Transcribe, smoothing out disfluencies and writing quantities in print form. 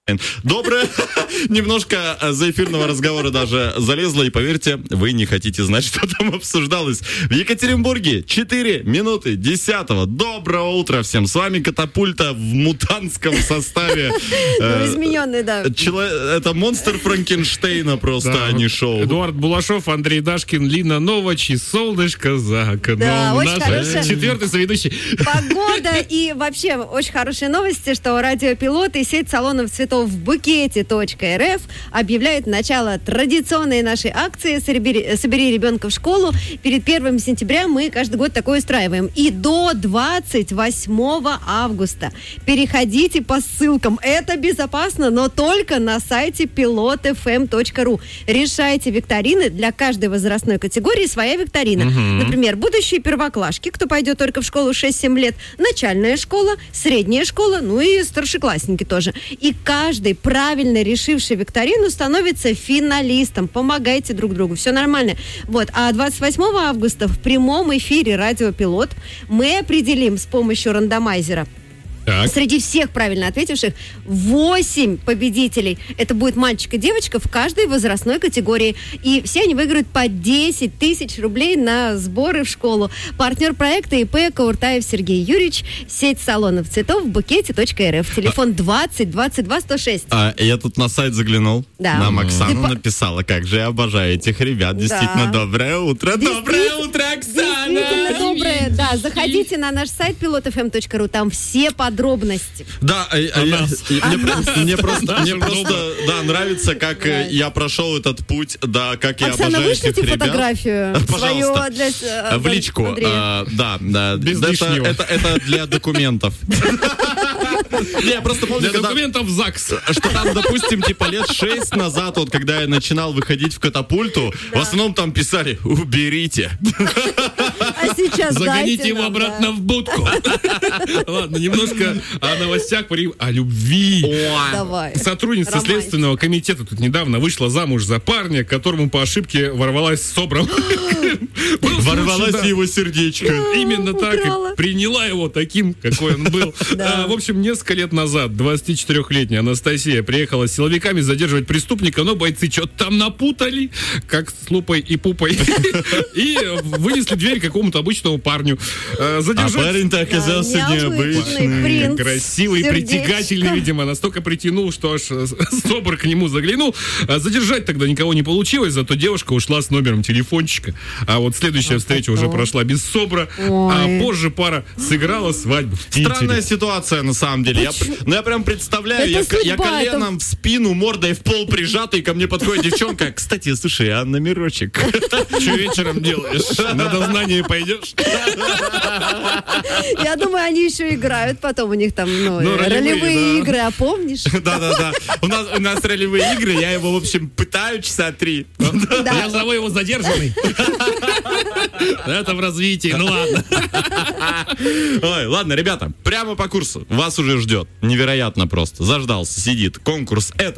Доброе. Немножко заэфирного разговора даже залезло, и поверьте, вы не хотите знать, что там обсуждалось. В Екатеринбурге 4 минуты 10-го. Доброе утро всем. С вами Катапульта в мутантском составе. Измененный, да. Это монстр Франкенштейна просто, а не шоу. Эдуард Булашов, Андрей Дашкин, Лина Новач и солнышко за окном. Да, очень хорошая. Четвертый соведущий. Погода и вообще очень хорошие новости, что радиопилот и сеть салонов цветов в букете.рф объявляет начало традиционной нашей акции «Собери ребенка в школу». Перед 1 сентября мы каждый год такое устраиваем. И до 28 августа переходите по ссылкам. Это безопасно, но только на сайте pilotfm.ru. Решайте викторины. Для каждой возрастной категории своя викторина. Например, будущие первоклашки, кто пойдет только в школу 6-7 лет, начальная школа, средняя школа, ну и старшеклассники тоже. И каждый, правильно решивший викторину, становится финалистом. Помогайте друг другу, все нормально. Вот. А 28 августа в прямом эфире «Радио Пилот» мы определим с помощью рандомайзера среди всех правильно ответивших 8 победителей. Это будет мальчик и девочка в каждой возрастной категории. И все они выиграют по 10 тысяч рублей на сборы в школу. Партнер проекта ИП Кауртаев Сергей Юрьевич, сеть салонов цветов в букете.рф. Телефон 20 22 106. Я тут на сайт заглянул. Да. Нам Оксана написала, как же я обожаю этих ребят. Действительно, доброе утро. Доброе утро, Оксана! Действительно доброе. Да, заходите на наш сайт pilotfm.ru. Там все подробности. Да, мне просто нравится, как я прошел этот путь, да, как я Оксана, обожаю этих вышлите ребят. фотографию свою В личку. Да. Без лишнего. Это для документов. Я просто помню, Для документов в ЗАГС. что там, допустим, типа лет 6 назад, вот когда я начинал выходить в Катапульту, в основном там писали «уберите». А сейчас Загоните дайте его нам, обратно в будку. Ладно, немножко о новостях, о любви. Давай. Сотрудница Романтика. Следственного комитета тут недавно вышла замуж за парня, к которому по ошибке ворвалась с собром. Ворвалась в его сердечко. Именно так украла. и приняла его таким, какой он был. Да. В общем, несколько лет назад 24-летняя Анастасия приехала с силовиками задерживать преступника, но бойцы что-то там напутали, как с лупой и пупой, и вынесли дверь какому-то обычному парню. А парень-то оказался необычный необычный. принц. Красивый, Сердечко. притягательный, видимо, настолько притянул, что аж собор к нему заглянул. Задержать тогда никого не получилось, зато девушка ушла с номером телефончика. А вот следующая встреча уже прошла без собра, а позже пара сыграла свадьбу в Питере. Странная ситуация, на самом деле. Я прям представляю, я судьба, коленом в спину, мордой в пол прижатый, ко мне подходит девчонка. Кстати, слушай, а номерочек? Что вечером делаешь? На дознание пойдешь? Я думаю, они еще играют, потом у них там ролевые игры, а помнишь? Да. У нас ролевые игры, я его, в общем, пытаю часа 3. Я зову его задержанный. Это в развитии, ну ладно. Ой, ладно, ребята, прямо по курсу. Вас уже ждет. Невероятно просто. Заждался, сидит. Конкурс «Это